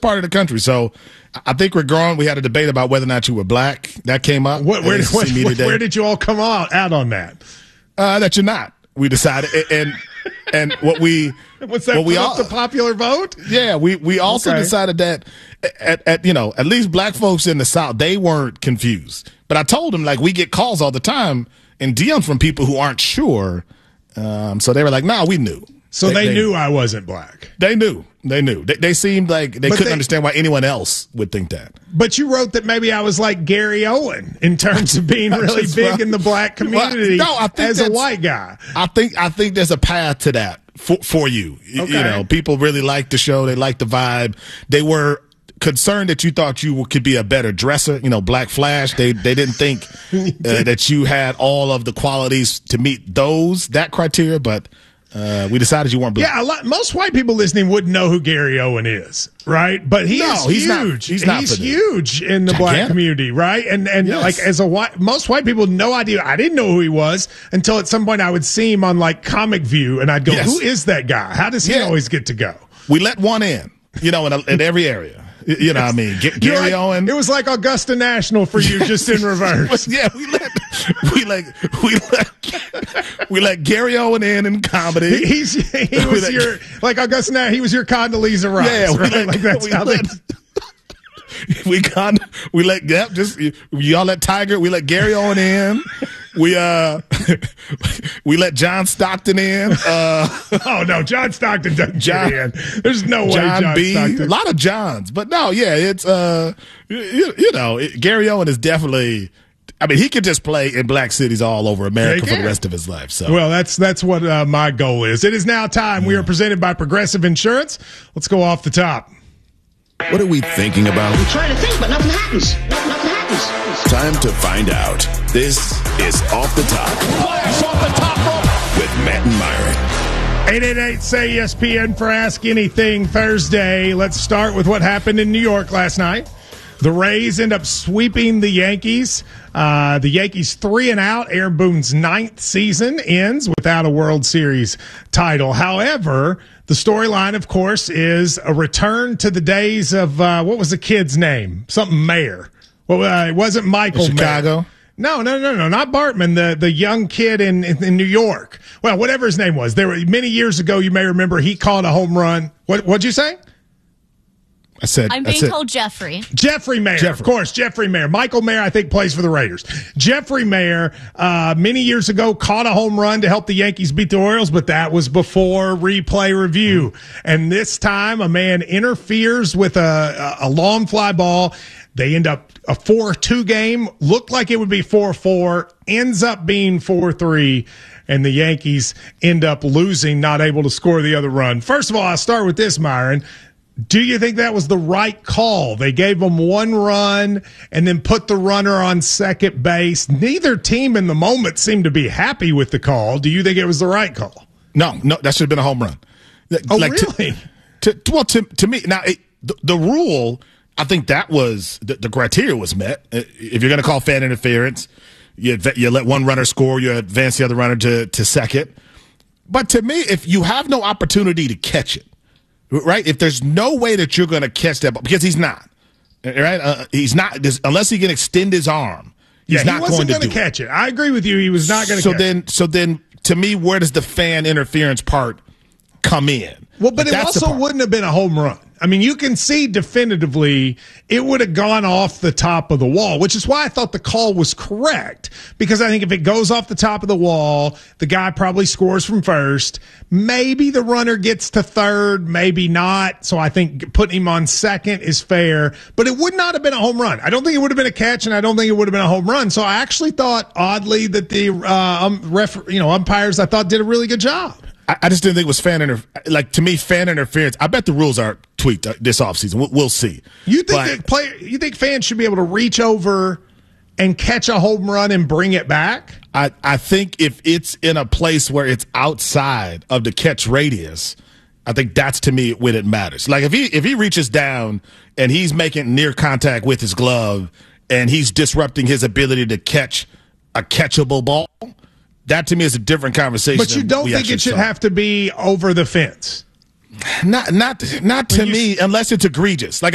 part of the country. So I think we're growing. We had a debate about whether or not you were black. That came up. Where did you all come out on that? That you're not. We decided, and what we was that the popular vote? Yeah, we also decided that at least black folks in the South, they weren't confused. But I told them, like, we get calls all the time and DMs from people who aren't sure. So they were like, "Nah, we knew." So they knew I wasn't black. They knew. They seemed like they couldn't understand why anyone else would think that. But you wrote that maybe I was like Gary Owen in terms of being really big in the black community as a white guy. I think there's a path to that for you. Okay. You know, people really like the show. They like the vibe. They were concerned that you thought you could be a better dresser, Black Flash. They didn't think that you had all of the qualities to meet that criteria, but we decided you weren't black. Yeah, most white people listening wouldn't know who Gary Owen is, right? But he's huge. He's huge in the black community, right? And yes. Like most white people, no idea. I didn't know who he was until at some point I would see him on like Comic View, and I'd go, yes. Who is that guy? How does he always get to go? We let one in, in every area. You know what I mean? Gary Owen. It was like Augusta National for you, just in reverse. Yeah, we let Gary Owen in comedy. He was your like Augusta National. He was your Condoleezza Rice. Yeah, y'all let Tiger. We let Gary Owen in. We let John Stockton in. Oh no, John Stockton doesn't get in. There's no way John B. Stockton. A lot of Johns, but no, yeah, it's Gary Owen is definitely. I mean, he could just play in black cities all over America for the rest of his life. So, well, that's what my goal is. It is now time. We are presented by Progressive Insurance. Let's go off the top. What are we thinking about? I'm trying to think, but nothing happens. Time to find out. This is Off the Top. Flash off the top rope. With Matt and Myron. 888-SAY-ESPN for Ask Anything Thursday. Let's start with what happened in New York last night. The Rays end up sweeping the Yankees. The Yankees 3-out. Aaron Boone's 9th season ends without a World Series title. However, the storyline, of course, is a return to the days of, what was the kid's name? Something Mayer. Well, it wasn't Michael Chicago? Mayer. No, not Bartman, the young kid in New York. Well, whatever his name was. There were many years ago, you may remember, he caught a home run. What'd you say? I'm being told Jeffrey. Jeffrey Mayer, of course, Jeffrey Mayer. Michael Mayer, I think, plays for the Raiders. Jeffrey Mayer, many years ago, caught a home run to help the Yankees beat the Orioles, but that was before replay review. And this time, a man interferes with a long fly ball. They end up a 4-2 game. Looked like it would be 4-4. Ends up being 4-3. And the Yankees end up losing, not able to score the other run. First of all, I'll start with this, Myron. Do you think that was the right call? They gave them one run and then put the runner on second base. Neither team in the moment seemed to be happy with the call. Do you think it was the right call? No, that should have been a home run. Really? To me, now, the rule, I think that was, the criteria was met. If you're going to call fan interference, you let one runner score, you advance the other runner to second. But to me, if you have no opportunity to catch it, right? If there's no way that you're going to catch that ball, because he's not, right? He's not, unless he can extend his arm. He's not going to catch it. I agree with you. He was not going to catch it. So then, to me, where does the fan interference part come in? Well, but it also wouldn't have been a home run. I mean, you can see definitively it would have gone off the top of the wall, which is why I thought the call was correct. Because I think if it goes off the top of the wall, the guy probably scores from first. Maybe the runner gets to third, maybe not. So I think putting him on second is fair. But it would not have been a home run. I don't think it would have been a catch, and I don't think it would have been a home run. So I actually thought, oddly, that the umpires, I thought, did a really good job. I just didn't think it was fan interference. I bet the rules are tweaked this offseason. We'll see. You think fans should be able to reach over and catch a home run and bring it back? I think if it's in a place where it's outside of the catch radius, I think that's, to me, when it matters. Like if he reaches down and he's making near contact with his glove and he's disrupting his ability to catch a catchable ball, that to me is a different conversation. But you don't think it should have to be over the fence? Not to me, unless it's egregious. Like